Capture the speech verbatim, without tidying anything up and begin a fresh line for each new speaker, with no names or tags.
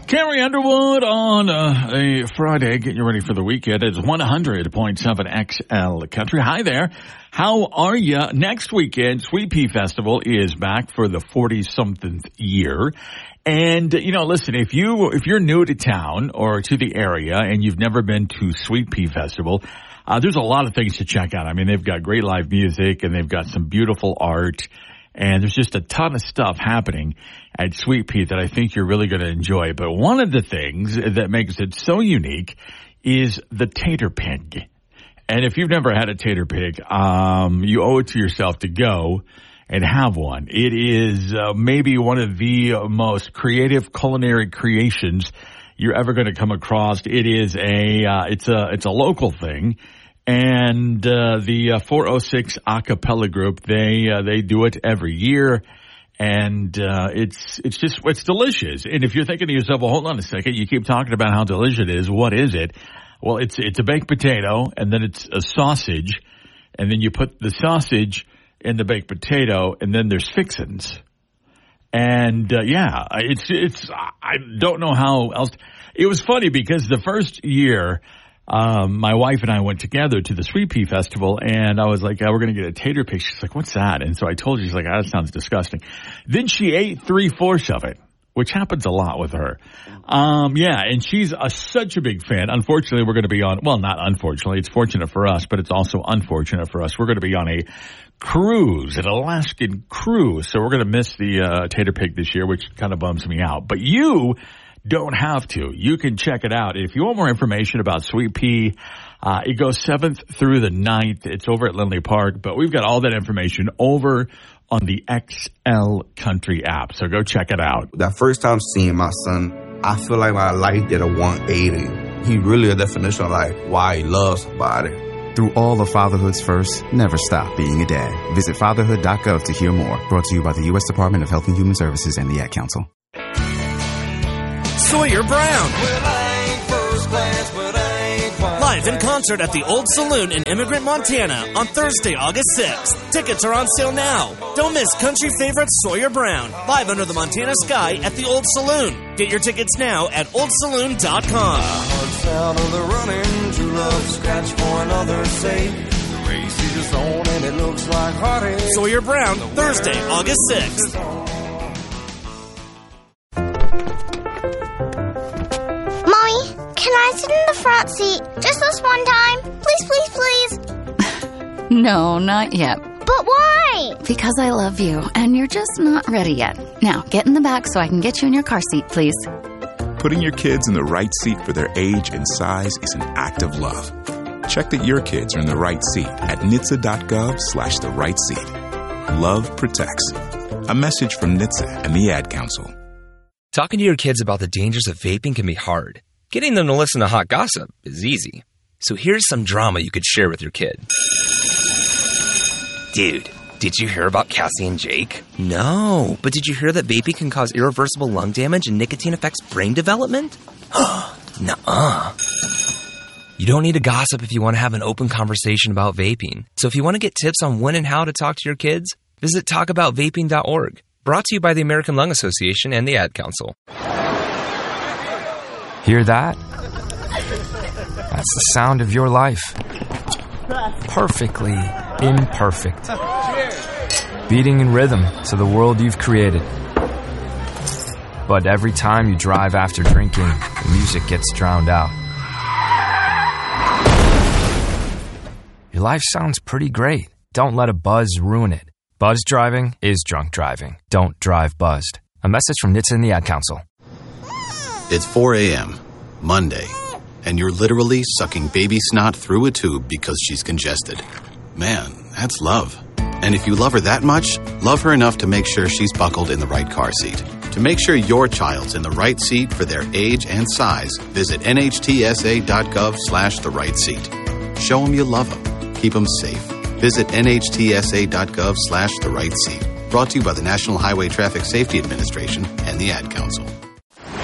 Carrie Underwood on uh, a Friday, getting you ready for the weekend. It's one hundred point seven X L Country. Hi there. How are you? Next weekend, Sweet Pea Festival is back for the forty-something year. And, you know, listen, if, you, if you're new to town or to the area and you've never been to Sweet Pea Festival, uh, there's a lot of things to check out. I mean, they've got great live music and they've got some beautiful art. And there's just a ton of stuff happening at Sweet Pea that I think you're really going to enjoy. But one of the things that makes it so unique is the tater pig. And if you've never had a tater pig, um, you owe it to yourself to go and have one. It is uh, maybe one of the most creative culinary creations you're ever going to come across. It is a uh, it's a it's a local thing. And uh, the uh, four oh six a cappella group, they uh, they do it every year, and uh, it's it's just it's delicious. And if you're thinking to yourself, well, hold on a second, you keep talking about how delicious it is. What is it? Well, it's it's a baked potato, and then it's a sausage, and then you put the sausage in the baked potato, and then there's fixins. And uh, yeah, it's it's I don't know how else. It was funny because the first year. Um, my wife and I went together to the Sweet Pea Festival, and I was like, yeah, we're going to get a tater pig. She's like, what's that? And so I told her, she's like, oh, that sounds disgusting. Then she ate three-fourths of it, which happens a lot with her. Um, yeah, and she's a, such a big fan. Unfortunately, we're going to be on, well, not unfortunately, it's fortunate for us, but it's also unfortunate for us. We're going to be on a cruise, an Alaskan cruise, so we're going to miss the uh, tater pig this year, which kind of bums me out. But you don't have to. You can check it out. If you want more information about Sweet Pea, uh, it goes seventh through the ninth. It's over at Lindley Park, but we've got all that information over on the X L Country app. So go check it out.
That first time seeing my son, I feel like my life did a one eighty. He really a definition of like why he loves somebody.
Through all of fatherhood's first, never stop being a dad. Visit fatherhood dot gov to hear more. Brought to you by the U S Department of Health and Human Services and the Ad Council.
Sawyer Brown. Well, I ain't first class, but I ain't quite live in concert at the Old Saloon in Immigrant, Montana on Thursday, August sixth. Tickets are on sale now. Don't miss country favorite Sawyer Brown, live under the Montana sky at the Old Saloon. Get your tickets now at old saloon dot com.
Sound of the running, true love scratch for another sake. The race is just on and it looks like heartache.
Sawyer Brown, Thursday, August sixth.
Can I sit in the front seat just this one time? Please, please, please.
No, not yet.
But why?
Because I love you, and you're just not ready yet. Now, get in the back so I can get you in your car seat, please.
Putting your kids in the right seat for their age and size is an act of love. Check that your kids are in the right seat at N H T S A dot gov slash the right seat. Love protects. A message from N H T S A and the Ad Council.
Talking to your kids about the dangers of vaping can be hard. Getting them to listen to hot gossip is easy. So here's some drama you could share with your kid. Dude, did you hear about Cassie and Jake? No, but did you hear that vaping can cause irreversible lung damage and nicotine affects brain development? Nuh-uh. You don't need to gossip if you want to have an open conversation about vaping. So if you want to get tips on when and how to talk to your kids, visit talk about vaping dot org. Brought to you by the American Lung Association and the Ad Council.
Hear that? That's the sound of your life. Perfectly imperfect. Beating in rhythm to the world you've created. But every time you drive after drinking, the music gets drowned out. Your life sounds pretty great. Don't let a buzz ruin it. Buzz driving is drunk driving. Don't drive buzzed. A message from N H T S A and the Ad Council.
It's four a.m., Monday, and you're literally sucking baby snot through a tube because she's congested. Man, that's love. And if you love her that much, love her enough to make sure she's buckled in the right car seat. To make sure your child's in the right seat for their age and size, visit N H T S A dot gov slash the right seat. Show them you love them. Keep them safe. Visit N H T S A dot gov slash the right seat. Brought to you by the National Highway Traffic Safety Administration and the Ad Council.